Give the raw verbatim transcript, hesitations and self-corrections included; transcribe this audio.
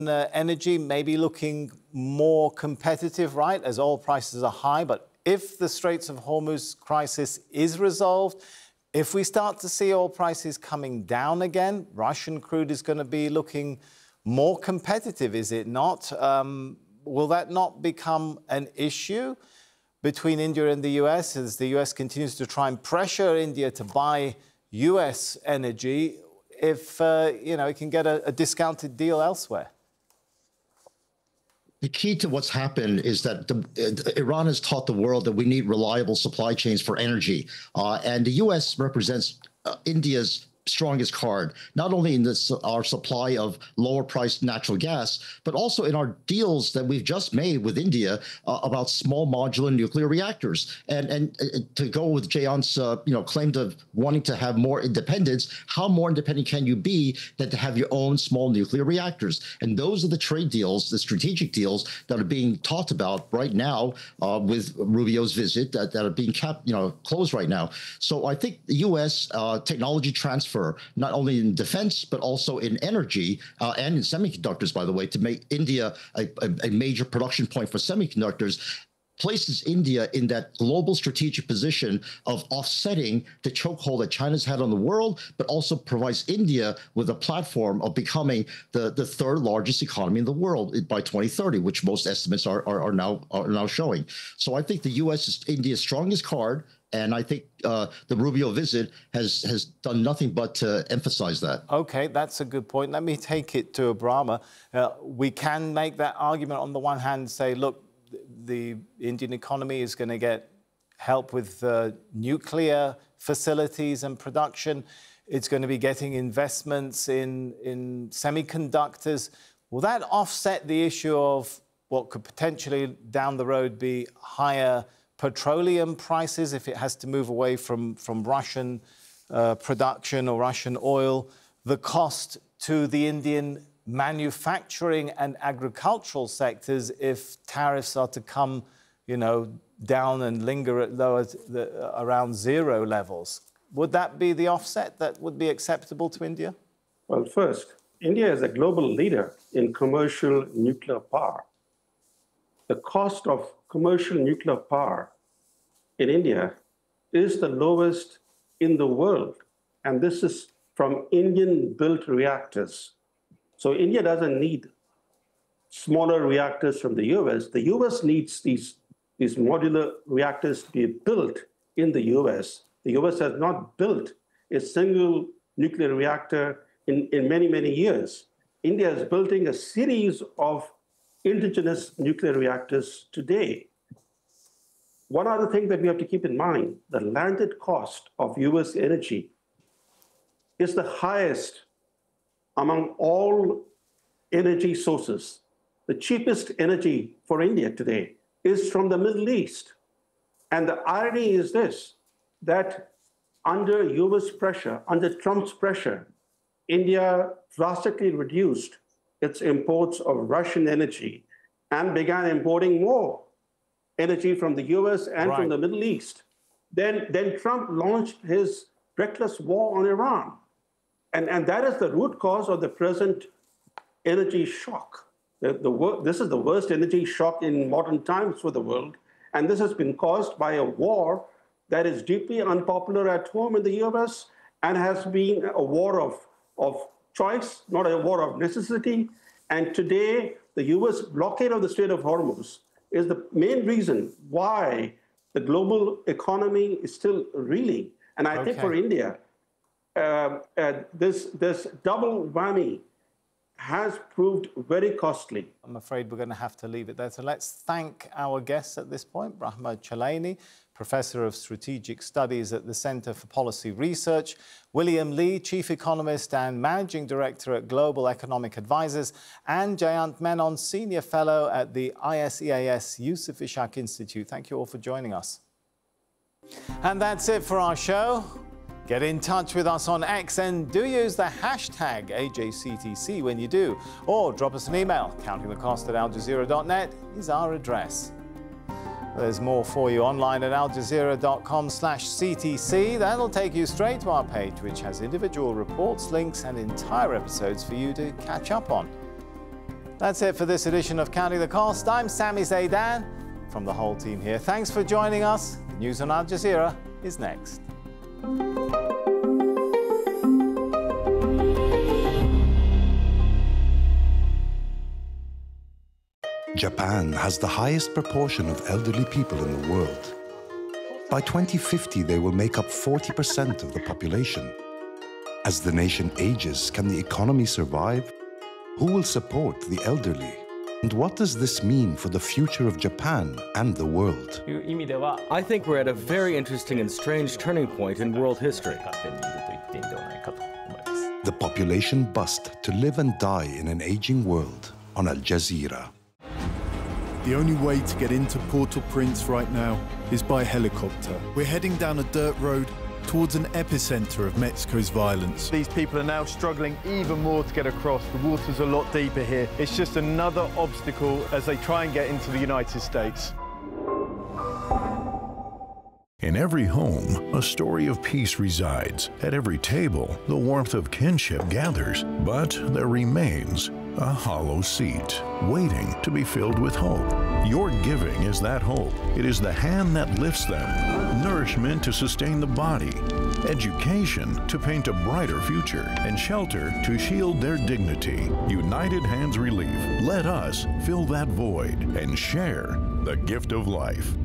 uh, energy maybe looking more competitive, right, as oil prices are high. But if the Straits of Hormuz crisis is resolved, if we start to see oil prices coming down again, Russian crude is going to be looking more competitive, is it not? Um, will that not become an issue between India and the U S as the U S continues to try and pressure India to buy U S energy if, uh, you know, it can get a, a discounted deal elsewhere? The key to what's happened is that the, uh, Iran has taught the world that we need reliable supply chains for energy. Uh, and the U S represents uh, India's strongest card, not only in this, our supply of lower priced natural gas, but also in our deals that we've just made with India uh, about small modular nuclear reactors. And and uh, to go with Jayant's uh, you know claim to wanting to have more independence, how more independent can you be than to have your own small nuclear reactors? And those are the trade deals, the strategic deals that are being talked about right now uh, with Rubio's visit that, that are being kept, you know, closed right now. So I think the U S uh, technology transfer, not only in defense, but also in energy uh, and in semiconductors, by the way, to make India a, a, a major production point for semiconductors, places India in that global strategic position of offsetting the chokehold that China's had on the world, but also provides India with a platform of becoming the, the third largest economy in the world by twenty thirty, which most estimates are, are, are, now, are now showing. So I think the U S is India's strongest card. And I think uh, the Rubio visit has, has done nothing but to emphasize that. OK, that's a good point. Let me take it to Abrama. Uh, we can make that argument on the one hand, say, look, the Indian economy is going to get help with uh, nuclear facilities and production. It's going to be getting investments in, in semiconductors. Will that offset the issue of what could potentially down the road be higher petroleum prices if it has to move away from, from Russian uh, production or Russian oil, the cost to the Indian manufacturing and agricultural sectors if tariffs are to come, you know, down and linger at lower, the, around zero levels? Would that be the offset that would be acceptable to India? Well, first, India is a global leader in commercial nuclear power. The cost of commercial nuclear power in India is the lowest in the world. And this is from Indian-built reactors. So India doesn't need smaller reactors from the U S. The U S needs these, these modular reactors to be built in the U S. The U S has not built a single nuclear reactor in, in many, many years. India is building a series of indigenous nuclear reactors today. One other thing that we have to keep in mind, the landed cost of U S energy is the highest among all energy sources. The cheapest energy for India today is from the Middle East. And the irony is this, that under U S pressure, under Trump's pressure, India drastically reduced its imports of Russian energy and began importing more energy from the U S and right. from the Middle East. Then, then Trump launched his reckless war on Iran. And, and that is the root cause of the present energy shock. The, the, this is the worst energy shock in modern times for the world. And this has been caused by a war that is deeply unpopular at home in the U S and has been a war of, of choice, not a war of necessity. And today, the U S blockade of the Strait of Hormuz is the main reason why the global economy is still reeling. And I okay. think for India, uh, uh, this, this double whammy has proved very costly. I'm afraid we're going to have to leave it there. So let's thank our guests at this point, Brahma Chalaini, Professor of Strategic Studies at the Center for Policy Research, William Lee, Chief Economist and Managing Director at Global Economic Advisors, and Jayant Menon, Senior Fellow at the I S E A S Yusuf Ishaq Institute. Thank you all for joining us. And that's it for our show. Get in touch with us on X and do use the hashtag A J C T C when you do, or drop us an email. Counting the cost at al jazeera dot net is our address. There's more for you online at al jazeera dot com slash C T C. That'll take you straight to our page, which has individual reports, links, and entire episodes for you to catch up on. That's it for this edition of Counting the Cost. I'm Sami Zeidan from the whole team here. Thanks for joining us. The news on Al Jazeera is next. Japan has the highest proportion of elderly people in the world. By twenty fifty, they will make up forty percent of the population. As the nation ages, can the economy survive? Who will support the elderly? And what does this mean for the future of Japan and the world? I think we're at a very interesting and strange turning point in world history. The population bust to live and die in an aging world on Al Jazeera. The only way to get into Port-au-Prince right now is by helicopter. We're heading down a dirt road towards an epicenter of Mexico's violence. These people are now struggling even more to get across. The water's a lot deeper here. It's just another obstacle as they try and get into the United States. In every home, a story of peace resides. At every table, the warmth of kinship gathers. But there remains a hollow seat, waiting to be filled with hope. Your giving is that hope. It is the hand that lifts them, nourishment to sustain the body, education to paint a brighter future, and shelter to shield their dignity. United Hands Relief. Let us fill that void and share the gift of life.